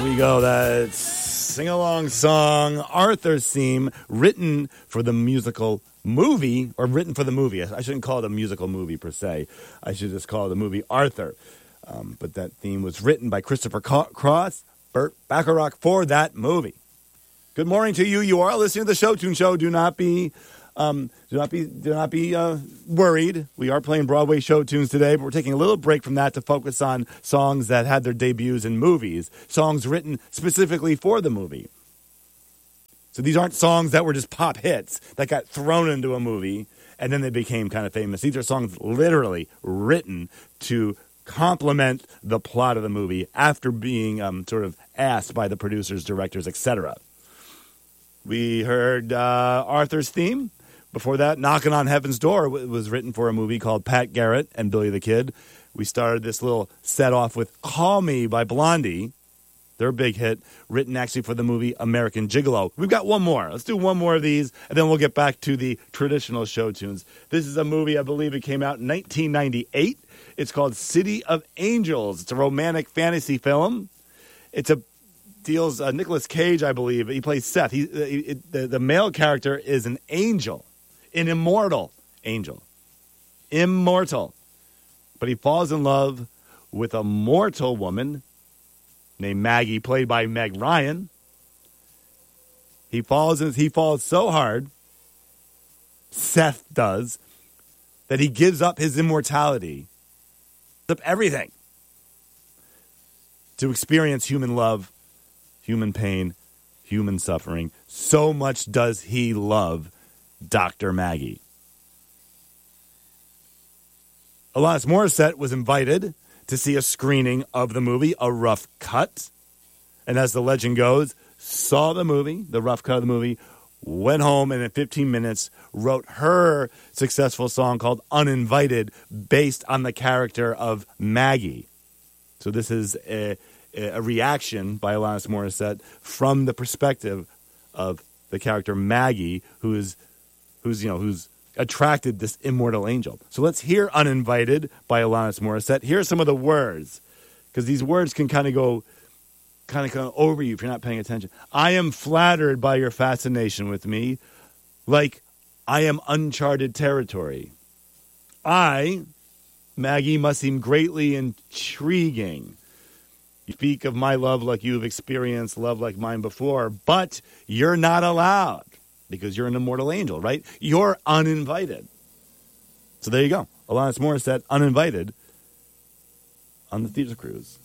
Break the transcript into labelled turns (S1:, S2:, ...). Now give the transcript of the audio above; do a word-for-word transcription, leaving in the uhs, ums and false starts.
S1: we go. That sing-along song, Arthur's Theme, written for the musical movie, or written for the movie. I shouldn't call it a musical movie per se. I should just call it the movie Arthur. Um, but that theme was written by Christopher Cross, Burt Bacharach, for that movie. Good morning to you. You are listening to the Show Tune Show. Do not be, um, do not be, do not be uh, worried. We are playing Broadway show tunes today, but we're taking a little break from that to focus on songs that had their debuts in movies, songs written specifically for the movie. So these aren't songs that were just pop hits that got thrown into a movie and then they became kind of famous. These are songs literally written to complement the plot of the movie after being um, sort of asked by the producers, directors, et cetera. We heard uh, Arthur's Theme. Before that, Knocking on Heaven's Door was written for a movie called Pat Garrett and Billy the Kid. We started this little set off with Call Me by Blondie, their big hit, written actually for the movie American Gigolo. We've got one more. Let's do one more of these, and then we'll get back to the traditional show tunes. This is a movie, I believe it came out in nineteen ninety-eight. It's called City of Angels. It's a romantic fantasy film. It's a deals uh, Nicolas Cage, I believe. He plays Seth. He, he the, the male character is an angel, an immortal angel, immortal. But he falls in love with a mortal woman named Maggie, played by Meg Ryan. He falls in, he falls so hard, Seth does, that he gives up his immortality, up everything, to experience human love, human pain, human suffering. So much does he love Doctor Maggie. Alanis Morissette was invited to see a screening of the movie, A Rough Cut. And as the legend goes, saw the movie, the rough cut of the movie, went home, and in fifteen minutes wrote her successful song called Uninvited, based on the character of Maggie. So this is a, a reaction by Alanis Morissette from the perspective of the character Maggie, who is, who's, you know, who's attracted this immortal angel. So let's hear Uninvited by Alanis Morissette. Here's some of the words, because these words can kind of go kind of go over you if you're not paying attention. I am flattered by your fascination with me, like I am uncharted territory. I, Maggie, must seem greatly intriguing. You speak of my love like you have experienced love like mine before, but you're not allowed because you're an immortal angel, right? You're uninvited. So there you go. Alanis Morissette, Uninvited, on the Theater Cruise.